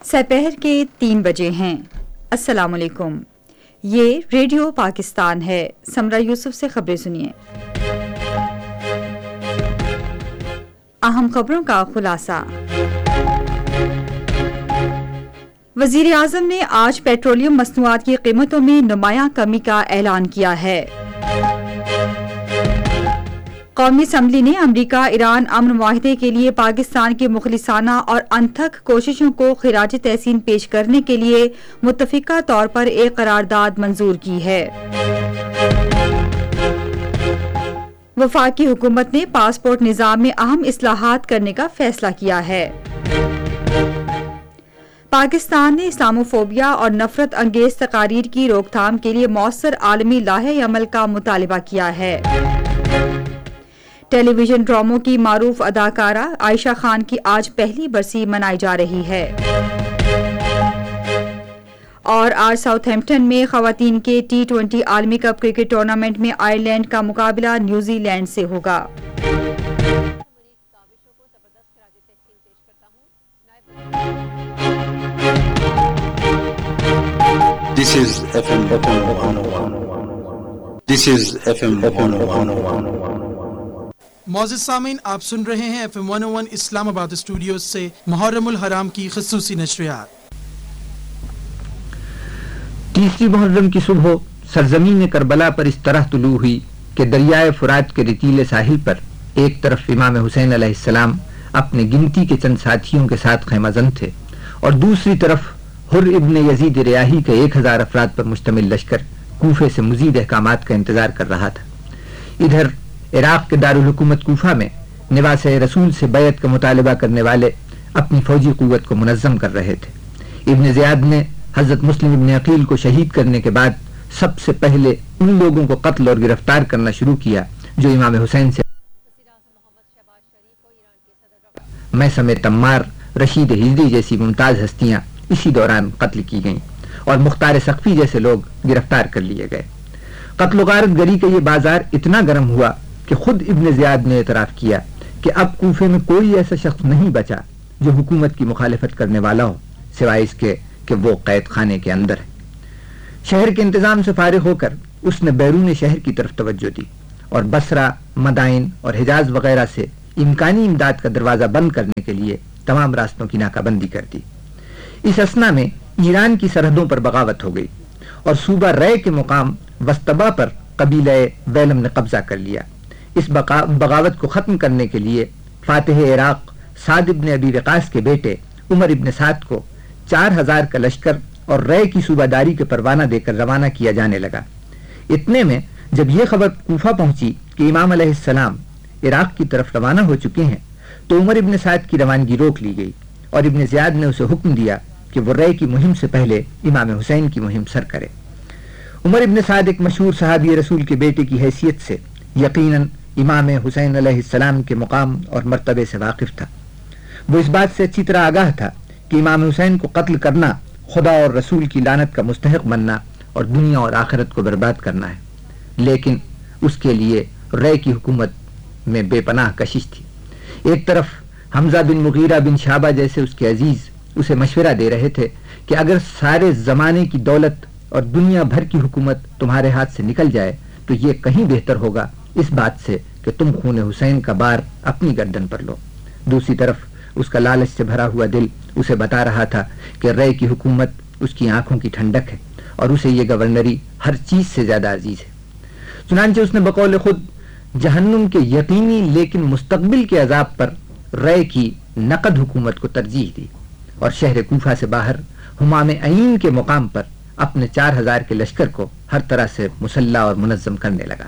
سپہر کے 3 بجے ہیں۔ السلام علیکم، یہ ریڈیو پاکستان ہے۔ سمرہ یوسف سے خبریں سنیے۔ اہم خبروں کا خلاصہ۔ وزیر اعظم نے آج پیٹرولیم مصنوعات کی قیمتوں میں نمایاں کمی کا اعلان کیا ہے۔ قومی اسمبلی نے امریکہ ایران امن معاہدے کے لیے پاکستان کی مخلصانہ اور انتھک کوششوں کو خراج تحسین پیش کرنے کے لیے متفقہ طور پر ایک قرارداد منظور کی ہے۔ وفاقی حکومت نے پاسپورٹ نظام میں اہم اصلاحات کرنے کا فیصلہ کیا ہے۔ پاکستان نے اسلاموفوبیا اور نفرت انگیز تقاریر کی روک تھام کے لیے مؤثر عالمی لائحہ عمل کا مطالبہ کیا ہے۔ ٹیلی ویژن ڈراموں کی معروف اداکارہ عائشہ خان کی آج پہلی برسی منائی جا رہی ہے۔ اور آج ساؤتھ ہیمپٹن میں خواتین کے T20 عالمی کپ کرکٹ ٹورنامنٹ میں آئرلینڈ کا مقابلہ نیوزی لینڈ سے ہوگا۔ This is FM 101. This is FM 101. معزز سامعین، آپ سن رہے ہیں FM 101 اسلام آباد اسٹوڈیوز سے محرم الحرام کی خصوصی نشریات۔ 30 محرم کی صبح سرزمین کربلا پر اس طرح طلوع ہوئی کہ دریائے فرات کے رتیلے ساحل پر ایک طرف امام حسین علیہ السلام اپنے گنتی کے چند ساتھیوں کے ساتھ خیمہ زن تھے، اور دوسری طرف حر ابن یزید ریاحی کے 1000 افراد پر مشتمل لشکر کوفے سے مزید احکامات کا انتظار کر رہا تھا۔ ادھر عراق کے دارالحکومت کوفہ میں نواس رسول سے بیعت کا مطالبہ کرنے والے اپنی فوجی قوت کو منظم کر رہے تھے۔ ابن زیاد نے حضرت مسلم ابن عقیل کو شہید کرنے کے بعد سب سے پہلے ان لوگوں کو قتل اور گرفتار کرنا شروع کیا جو امام حسین سے میثم تمار، رشید ہجری جیسی ممتاز ہستیاں اسی دوران قتل کی گئیں، اور مختار سقفی جیسے لوگ گرفتار کر لیے گئے۔ قتل و غارت گری کا یہ بازار اتنا گرم ہوا کہ خود ابن زیاد نے اعتراف کیا کہ اب کوفے میں کوئی ایسا شخص نہیں بچا جو حکومت کی مخالفت کرنے والا ہو، سوائے اس کے کہ وہ قید خانے کے اندر ہے۔ شہر کے انتظام سے فارغ ہو کر اس نے بیرون شہر کی طرف توجہ دی اور بصرہ، مدائن اور حجاز وغیرہ سے امکانی امداد کا دروازہ بند کرنے کے لیے تمام راستوں کی ناکہ بندی کر دی۔ اس اثنا میں ایران کی سرحدوں پر بغاوت ہو گئی اور صوبہ رے کے مقام وسطبہ پر قبیلہ ویلم نے قبضہ کر لیا۔ اس بغاوت کو ختم کرنے کے لیے فاتح عراق سعد ابن ابی وقاص کے بیٹے عمر ابن سعد کو 4000 کا لشکر اور رے کی صوبہ داری کے پروانہ دے کر روانہ کیا جانے لگا۔ اتنے میں جب یہ خبر کوفہ پہنچی کہ امام علیہ السلام عراق کی طرف روانہ ہو چکے ہیں تو عمر ابن سعد کی روانگی روک لی گئی، اور ابن زیاد نے اسے حکم دیا کہ وہ رے کی مہم سے پہلے امام حسین کی مہم سر کرے۔ عمر ابن سعد ایک مشہور صحابی رسول کے بیٹے کی حیثیت سے یقیناً امام حسین علیہ السلام کے مقام اور مرتبے سے واقف تھا۔ وہ اس بات سے اچھی طرح آگاہ تھا کہ امام حسین کو قتل کرنا خدا اور رسول کی لعنت کا مستحق بننا اور دنیا اور آخرت کو برباد کرنا ہے، لیکن اس کے لیے رے کی حکومت میں بے پناہ کشش تھی۔ ایک طرف حمزہ بن مغیرہ بن شعبہ جیسے اس کے عزیز اسے مشورہ دے رہے تھے کہ اگر سارے زمانے کی دولت اور دنیا بھر کی حکومت تمہارے ہاتھ سے نکل جائے تو یہ کہیں بہتر ہوگا اس بات سے کہ تم خون حسین کا بار اپنی گردن پر لو۔ دوسری طرف اس کا لالچ سے بھرا ہوا دل اسے بتا رہا تھا کہ رے کی حکومت اس کی آنکھوں کی ٹھنڈک ہے اور اسے یہ گورنری ہر چیز سے زیادہ عزیز ہے۔ چنانچہ اس نے بقول خود جہنم کے یقینی لیکن مستقبل کے عذاب پر رے کی نقد حکومت کو ترجیح دی، اور شہر کوفہ سے باہر حمام عین کے مقام پر اپنے 4000 کے لشکر کو ہر طرح سے مسلح اور منظم کرنے لگا۔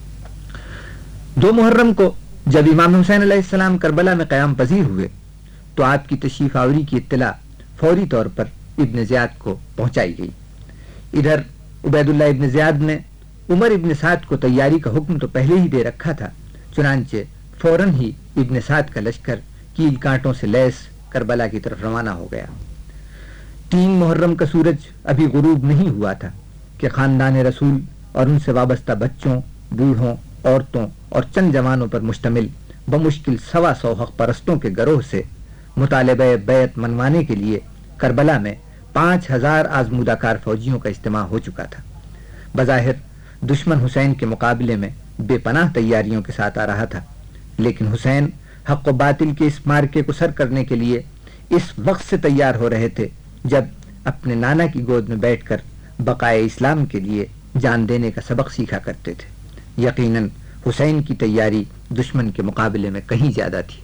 2 محرم کو جب امام حسین علیہ السلام کربلا میں قیام پذیر ہوئے تو آپ کی تشریف آوری کی اطلاع فوری طور پر ابن زیاد کو پہنچائی گئی۔ ادھر عبید اللہ ابن زیاد نے عمر ابن سعد کو تیاری کا حکم تو پہلے ہی دے رکھا تھا، چنانچہ فوراً ہی ابن سعد کا لشکر کیل کانٹوں سے لیس کربلا کی طرف روانہ ہو گیا۔ 3 محرم کا سورج ابھی غروب نہیں ہوا تھا کہ خاندان رسول اور ان سے وابستہ بچوں، بوڑھوں، عورتوں اور چند جوانوں پر مشتمل بمشکل 125 حق پرستوں کے گروہ سے مطالبہ بیعت منوانے کے لیے کربلا میں 5000 آزمودہ کار فوجیوں کا اجتماع ہو چکا تھا۔ بظاہر دشمن حسین کے مقابلے میں بے پناہ تیاریوں کے ساتھ آ رہا تھا، لیکن حسین حق و باطل کے اس معرکے کو سر کرنے کے لیے اس وقت سے تیار ہو رہے تھے جب اپنے نانا کی گود میں بیٹھ کر بقائے اسلام کے لیے جان دینے کا سبق سیکھا کرتے تھے۔ یقیناً حسین کی تیاری دشمن کے مقابلے میں کہیں زیادہ تھی۔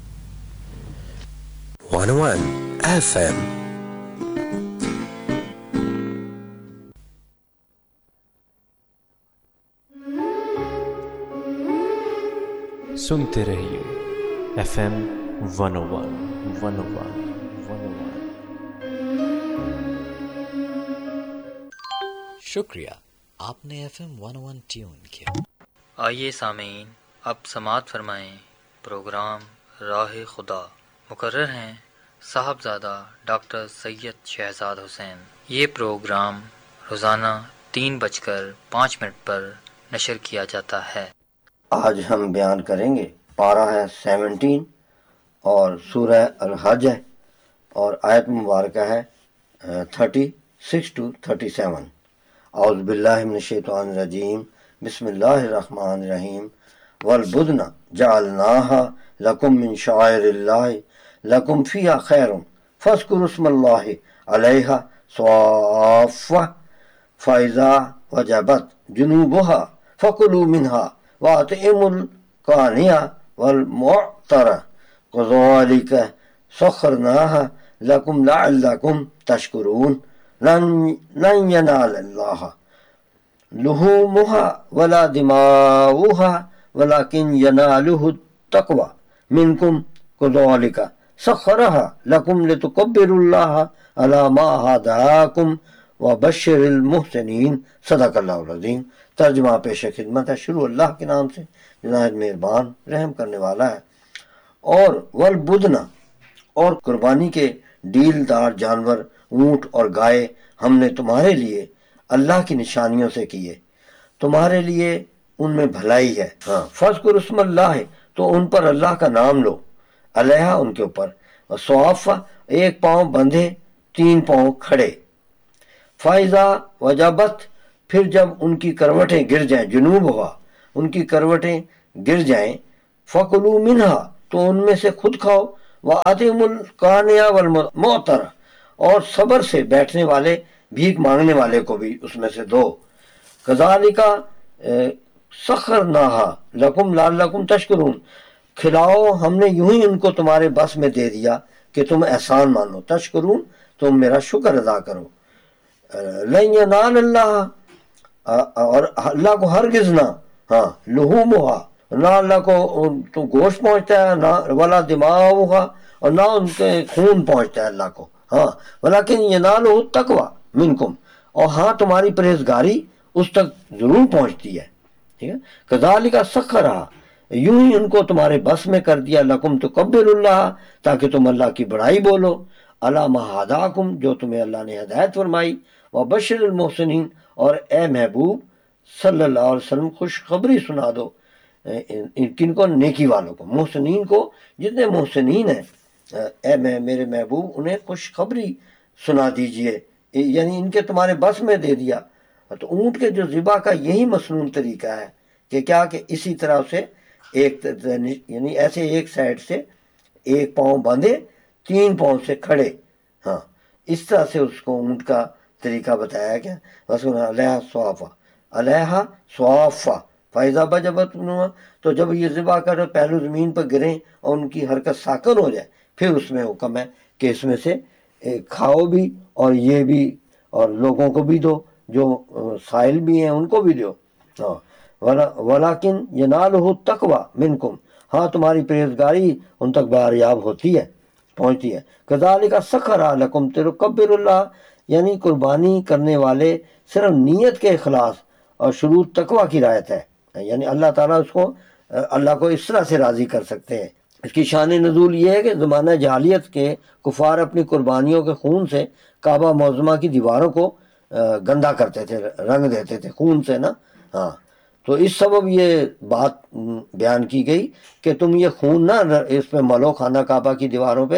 101 FM سنتے رہیے FM 101 شکریہ، آپ نے FM 101 ٹیون کیا۔ آئیے سامعین، اب سماعت فرمائیں پروگرام راہ خدا۔ مقرر ہیں صاحبزادہ ڈاکٹر سید شہزاد حسین۔ یہ پروگرام روزانہ 3:05 پر نشر کیا جاتا ہے۔ آج ہم بیان کریں گے، پارہ ہے 17 اور سورہ الحج ہے، اور آیت مبارکہ ہے 36 to 37۔ اعوذ باللہ من الشیطان الرجیم، بسم اللہ الرحمن الرحیم۔ والبدن جعلناها لکم من شعائر اللہ لکم فیہا خیر فاذکروا اسم اللہ علیہا صافہ فاذا وجبت جنوبها فکلوا منہا وَأَطْعِمُوا الْقَانِعَ وَالْمُعْتَرَ كَذَلِكَ سَخَّرْنَاهَا لَكُمْ لَعَلَّكُمْ تَشْكُرُونَ لَنْ يَنَالَ اللَّهَ لُحُومُهَا وَلَا دِمَاؤُهَا وَلَكِنْ يَنَالُهُ التَّقْوَى مِنْكُمْ كَذَلِكَ سَخَّرَهَا لَكُمْ لِتُكَبِّرُوا اللَّهَ عَلَى مَا هَدَاكُمْ وَبَشِّرِ الْمُحْسِنِينَ۔ صدق اللہ العظیم۔ ترجمہ پیش خدمت ہے۔ شروع اللہ کے نام سے جو نہایت مہربان رحم کرنے والا ہے۔ اور والبدنا، اور قربانی کے ڈیل دار جانور اونٹ اور گائے ہم نے تمہارے لیے اللہ کی نشانیوں سے کیے، تمہارے لیے ان میں بھلائی ہے۔ ہاں، فاذکر اسم اللہ، تو ان پر اللہ کا نام لو، علیہا، ان کے اوپر، صوافہ، ایک پاؤں بندھے 3 پاؤں کھڑے، فائزہ وجبت، پھر جب ان کی کروٹیں گر جائیں، جنوب ہوا، ان کی کروٹیں گر جائیں، فَكُلُوا مِنْهَا، تو ان میں سے خود کھاؤ، وَأَطْعِمُوا الْقَانِعَ وَالْمُعْتَرَ، اور صبر سے بیٹھنے والے بھیک مانگنے والے کو بھی اس میں سے دو۔ كَذَلِكَ سَخَّرْنَاهَا لَكُمْ لَعَلَّكُمْ تَشْكُرُونَ، کھلاؤ، ہم نے یوں ہی ان کو تمہارے بس میں دے دیا کہ تم احسان مانو، تشکرون، تم میرا شکر ادا کرو۔ لَن يَنَالَ اللَّهَ، اور اللہ کو ہرگز نہ، ہاں، لحومها، نہ اللہ کو تو گوشت پہنچتا ہے، نہ ولا دماؤها، اور نہ ان کے خون پہنچتا ہے اللہ کو، ہاں، ولیکن ینالہ التقوی منکم، اور ہاں تمہاری پرہیزگاری اس تک ضرور پہنچتی ہے، ٹھیک ہے۔ کذالک سخرھا، یوں ہی ان کو تمہارے بس میں کر دیا، لکم تکبروا اللہ، تاکہ تم اللہ کی بڑائی بولو، علی ما ہداکم، جو تمہیں اللہ نے ہدایت فرمائی، وبشر المحسنین، اور اے محبوب صلی اللہ علیہ وسلم خوشخبری سنا دو کن کو؟ نیکی والوں کو، محسنین کو، جتنے محسنین ہیں، اے میرے محبوب انہیں خوشخبری سنا دیجئے، یعنی ان کے تمہارے بس میں دے دیا۔ تو اونٹ کے جو ذبح کا یہی مسنون طریقہ ہے کہ کیا، کہ اسی طرح سے ایک، یعنی ایسے ایک سائڈ سے 1 پاؤں باندھے 3 پاؤں سے کھڑے، ہاں، اس طرح سے اس کو اونٹ کا طریقہ بتایا گیا۔ علیہ صوافہ، علیہ صوافہ فائزہ بجبت، تو جب یہ ذبح کر پہلو زمین پر گریں اور ان کی حرکت ساکن ہو جائے، پھر اس میں حکم ہے کہ اس میں سے کھاؤ بھی، اور یہ بھی، اور لوگوں کو بھی دو، جو سائل بھی ہیں ان کو بھی دو۔ ولیکن ینالہ التقوی منکم، ہاں تمہاری پرہیزگاری ان تک بہریاب ہوتی ہے، پہنچتی ہے۔ کذالک سخرھا لکم لتکبروا اللہ، یعنی قربانی کرنے والے صرف نیت کے اخلاص اور شروط تقوی کی رعایت ہے، یعنی اللہ تعالیٰ اللہ کو اس طرح سے راضی کر سکتے ہیں۔ اس کی شان نزول یہ ہے کہ زمانہ جاہلیت کے کفار اپنی قربانیوں کے خون سے کعبہ معظمہ کی دیواروں کو گندا کرتے تھے، رنگ دیتے تھے خون سے نا، ہاں، تو اس سبب یہ بات بیان کی گئی کہ تم یہ خون نہ اس پہ ملو، خانہ کعبہ کی دیواروں پہ،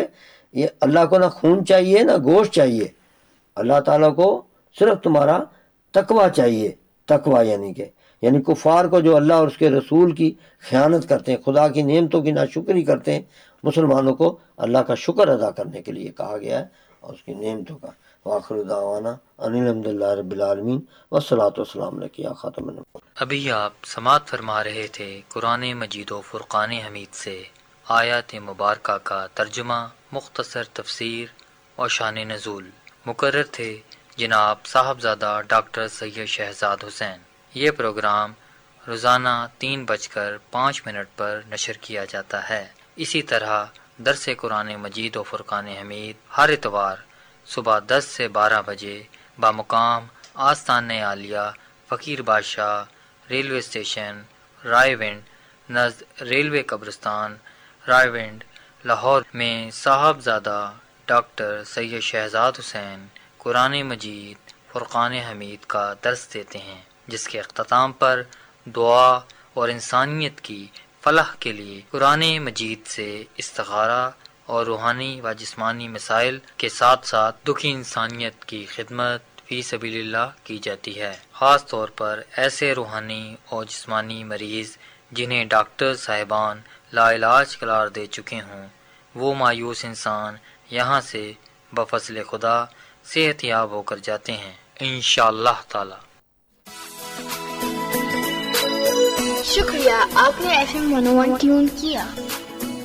یہ اللہ کو نہ خون چاہیے نہ گوشت چاہیے، اللہ تعالیٰ کو صرف تمہارا تقوی چاہیے. تقوی یعنی کفار کو جو اللہ اور اس کے رسول کی خیانت کرتے ہیں، خدا کی نعمتوں کی ناشکری کرتے ہیں، مسلمانوں کو اللہ کا شکر ادا کرنے کے لیے کہا گیا ہے اور اس کی نعمتوں کا. وآخر دعوانا ان الحمد للہ رب العالمین والصلاۃ والسلام علیک یا خاتم النبیین. ابھی آپ سماعت فرما رہے تھے قرآن مجید و فرقان حمید سے آیات مبارکہ کا ترجمہ، مختصر تفسیر اور شان نزول. مقرر تھے جناب صاحبزادہ ڈاکٹر سید شہزاد حسین. یہ پروگرام روزانہ 3:05 پر نشر کیا جاتا ہے. اسی طرح درس قرآن مجید و فرقان حمید ہر اتوار صبح 10 سے 12 بجے بامقام آستان عالیہ فقیر بادشاہ ریلوے اسٹیشن رائے ونڈ نزد ریلوے قبرستان رائے ونڈ لاہور میں صاحبزادہ ڈاکٹر سید شہزاد حسین قرآن مجید فرقان حمید کا درس دیتے ہیں، جس کے اختتام پر دعا اور انسانیت کی فلاح کے لیے قرآن مجید سے استخارہ اور روحانی و جسمانی مسائل کے ساتھ ساتھ دکھی انسانیت کی خدمت فی سبیل اللہ کی جاتی ہے. خاص طور پر ایسے روحانی اور جسمانی مریض جنہیں ڈاکٹر صاحبان لا علاج قرار دے چکے ہوں، وہ مایوس انسان یہاں سے بفضل خدا صحت یاب ہو کر جاتے ہیں انشاءاللہ تعالی. شکریہ، آپ نے FM 101 ٹیون کیا.